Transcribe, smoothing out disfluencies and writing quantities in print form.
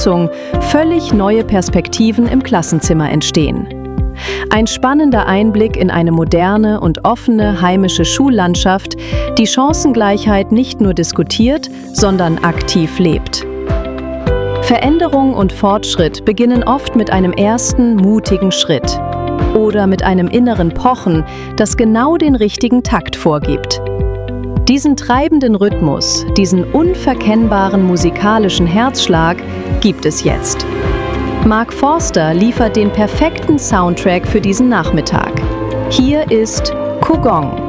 Unterstützung völlig neue Perspektiven im Klassenzimmer entstehen. Ein spannender Einblick in eine moderne und offene heimische Schullandschaft, die Chancengleichheit nicht nur diskutiert, sondern aktiv lebt. Veränderung und Fortschritt beginnen oft mit einem ersten, mutigen Schritt oder mit einem inneren Pochen, das genau den richtigen Takt vorgibt. Diesen treibenden Rhythmus, diesen unverkennbaren musikalischen Herzschlag gibt es jetzt. Mark Forster liefert den perfekten Soundtrack für diesen Nachmittag. Hier ist Kugong.